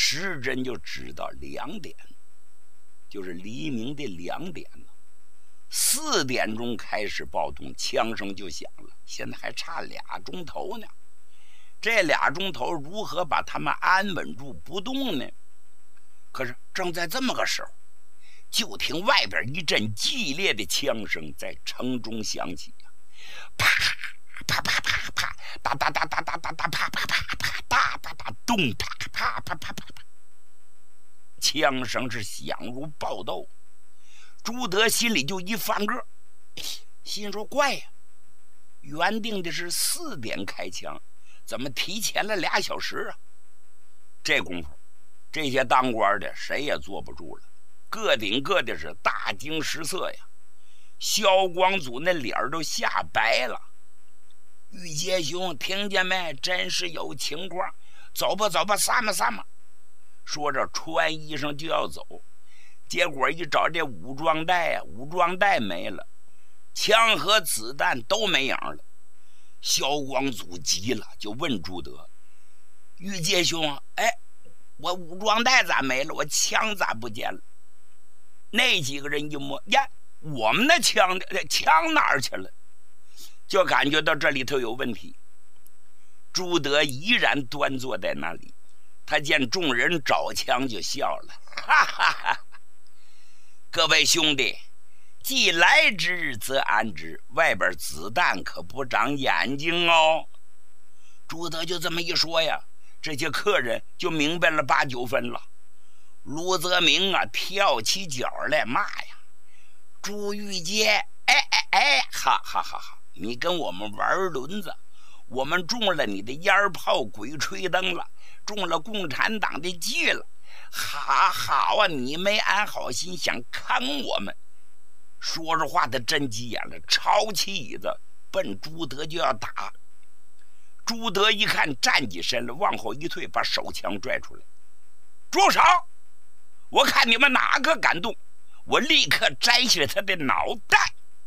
时针就指到2点，就是黎明的2点了。4点钟开始暴动，枪声就响了，现在还差2钟头呢。这2钟头如何把他们安稳住不动呢？可是正在这么个时候，就听外边一阵激烈的枪声在城中响起，啪啪啪啪啪，哒哒哒哒哒哒哒，啪啪啪啪，哒哒哒，咚啪啪啪啪啪啪，枪声是响如爆豆。朱德心里就一翻个，心说怪呀，原定的是4点开枪，怎么提前了2小时啊？这功夫，这些当官的谁也坐不住了，个顶个的是大惊失色呀。萧光祖那脸都吓白了。玉阶兄，听见没？真是有情况，走吧走吧，散吧散吧。说着穿衣裳就要走，结果一找这武装带啊，武装带没了，枪和子弹都没影了。萧光祖急了，就问朱德：“玉阶兄，哎，我武装带咋没了？我枪咋不见了？”那几个人一摸呀，我们的枪哪儿去了？就感觉到这里头有问题。朱德依然端坐在那里，他见众人找枪就笑了，哈哈哈！各位兄弟，既来之则安之，外边子弹可不长眼睛哦。朱德就这么一说呀，这些客人就明白了8、9分了。卢泽明啊，跳起脚来骂呀：“朱玉阶，哎，哈哈哈哈！你跟我们玩轮子，我们中了你的烟炮鬼吹灯了，中了共产党的计了。好啊，你没安好心想坑我们。”说着话他真急眼了，抄起椅子奔朱德就要打。朱德一看站起身了，往后一退，把手枪拽出来：“住手！我看你们哪个敢动，我立刻摘下他的脑袋。”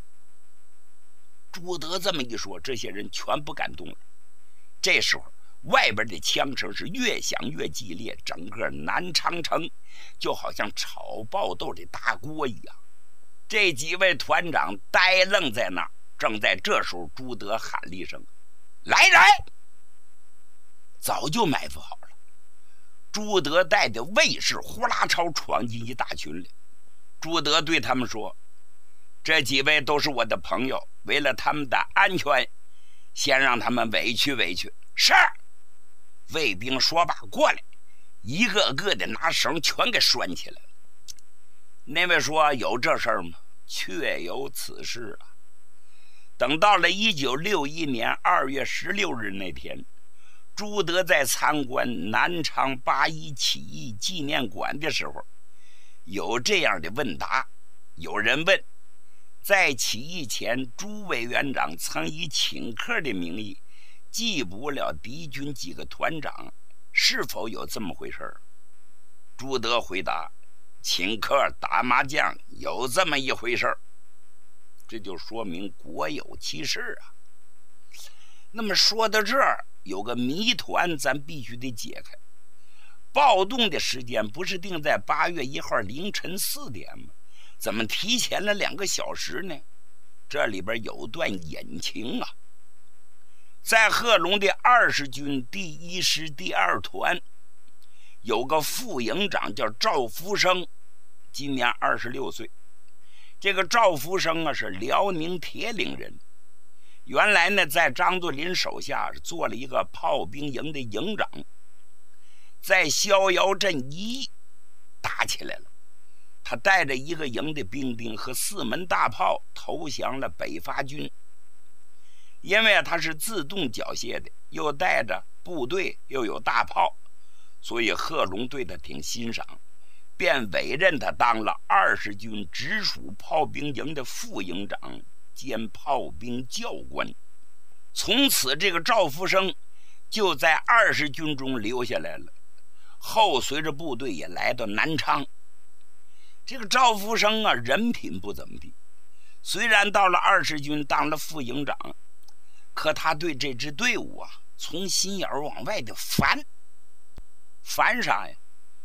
朱德这么一说，这些人全不敢动了。这时候外边的枪声是越响越激烈，整个南昌城就好像炒爆豆的大锅一样。这几位团长呆愣在那儿。正在这时候，朱德喊了一声：“来人！”早就埋伏好了。朱德带着卫士呼啦超闯进一大群里。朱德对他们说：“这几位都是我的朋友，为了他们的安全，先让他们委屈委屈。”是。卫兵说罢过来，一个个的拿绳全给拴起来了。那位说：“有这事儿吗？”确有此事啊。等到了1961年2月16日那天，朱德在参观南昌8·1起义纪念馆的时候，有这样的问答。有人问，在起义前，朱委员长曾以请客的名义缉捕了敌军几个团长，是否有这么回事？朱德回答：请客打麻将有这么一回事。这就说明国有其事啊。那么说到这儿，有个谜团咱必须得解开。暴动的时间不是定在8月1号凌晨4点吗？怎么提前了2个小时呢？这里边有段隐情啊。在贺龙的20军第1师第2团，有个副营长叫赵福生，今年26岁。这个赵福生啊，是辽宁铁岭人。原来呢，在张作霖手下是做了一个炮兵营的营长。在逍遥镇1打起来了，他带着一个营的兵丁和4门大炮投降了北伐军。因为他是自动缴械的，又带着部队又有大炮，所以贺龙对他挺欣赏，便委任他当了20军直属炮兵营的副营长兼炮兵教官。从此这个赵福生就在20军中留下来了，后随着部队也来到南昌。这个赵福生啊，人品不怎么地，虽然到了20军当了副营长，可他对这支队伍啊，从心眼往外的烦啥呀？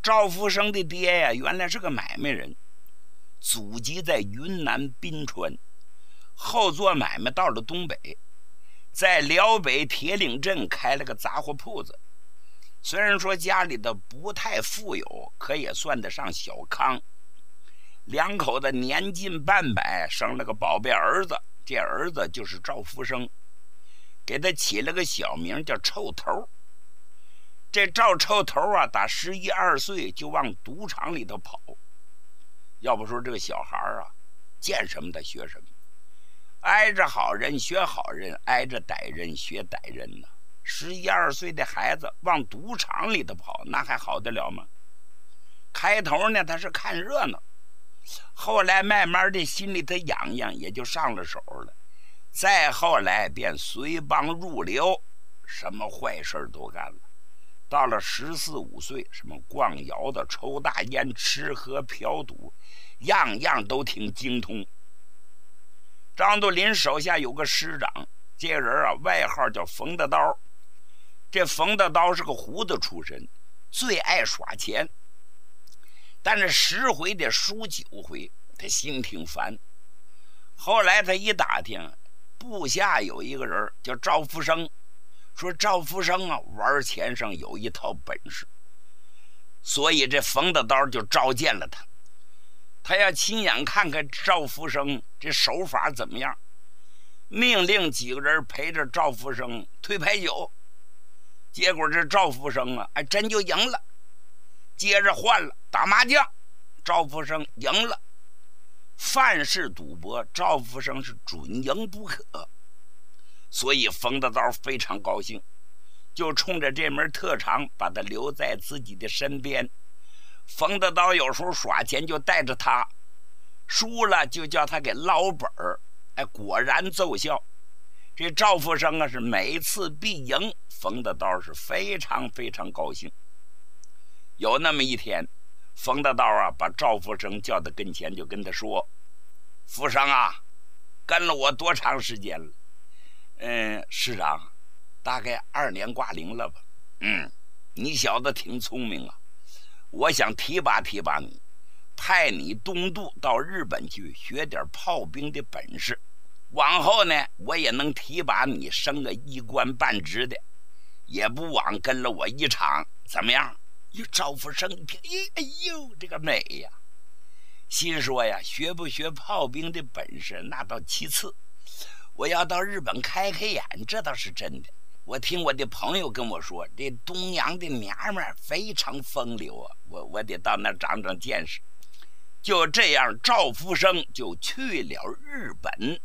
赵福生的爹呀，原来是个买卖人，祖籍在云南宾川，后做买卖到了东北，在辽北铁岭镇开了个杂货铺子。虽然说家里的不太富有，可也算得上小康。两口子年近半百，生了个宝贝儿子，这儿子就是赵福生，给他起了个小名叫臭头。这赵臭头啊，打11、12岁就往赌场里头跑。要不说这个小孩啊，见什么他学什么，挨着好人学好人，挨着歹人学歹人呢。11、12岁的孩子往赌场里头跑，那还好得了吗？开头呢，他是看热闹，后来慢慢的心里头痒痒，也就上了手了。再后来便随帮入流，什么坏事都干了。到了14、15岁，什么逛窑的、抽大烟、吃喝嫖赌，样样都挺精通。张作霖手下有个师长，这个人啊，外号叫冯大刀。这冯大刀是个胡子出身，最爱耍钱，但是10回得输9回，他心挺烦。后来他一打听，部下有一个人叫赵福生，说赵福生啊，玩钱上有一套本事，所以这冯大刀就召见了他。他要亲眼看看赵福生这手法怎么样，命令几个人陪着赵福生推牌九。结果这赵福生啊，还真就赢了。接着换了打麻将，赵福生赢了。凡是赌博，赵福生是准赢不可。所以冯大刀非常高兴，就冲着这门特长把他留在自己的身边。冯大刀有时候耍钱就带着他，输了就叫他给捞本儿，果然奏效。这赵福生啊，是每次必赢，冯大刀是非常非常高兴。有那么一天，冯大刀啊把赵福生叫到跟前，就跟他说：“福生啊，跟了我多长时间了？”“师长，大概2年挂零了吧。”“你小子挺聪明啊，我想提拔提拔你，派你东渡到日本去学点炮兵的本事。往后呢，我也能提拔你升个1官半职的，也不枉跟了我一场，怎么样？”赵福生一听，哎呦，这个美呀！心说呀，学不学炮兵的本事那倒其次，我要到日本开眼，这倒是真的。我听我的朋友跟我说，这东洋的娘们非常风流啊，我得到那长长见识。就这样，赵福生就去了日本。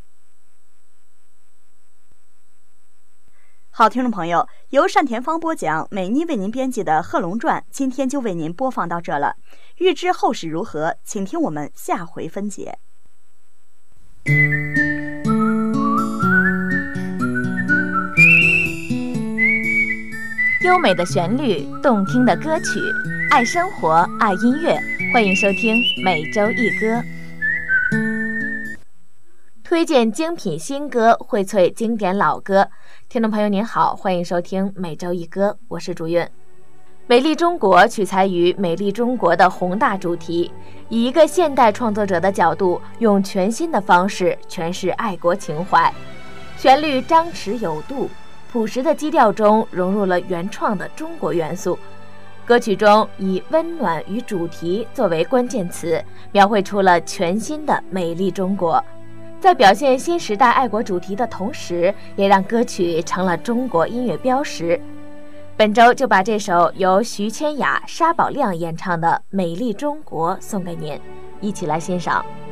好，听众朋友，由单田芳播讲，美妮为您编辑的《贺龙传》，今天就为您播放到这了。欲知后事如何，请听我们下回分解。 优美的旋律，动听的歌曲，爱生活，爱音乐，欢迎收听每周一歌。推荐精品新歌，荟萃经典老歌。听众朋友您好，欢迎收听每周一歌，我是朱韵。美丽中国取材于美丽中国的宏大主题，以一个现代创作者的角度，用全新的方式诠释爱国情怀。旋律张弛有度，朴实的基调中融入了原创的中国元素。歌曲中以温暖与主题作为关键词，描绘出了全新的美丽中国。在表现新时代爱国主题的同时，也让歌曲成了中国音乐标识。本周就把这首由徐千雅、沙宝亮演唱的《美丽中国》送给您，一起来欣赏。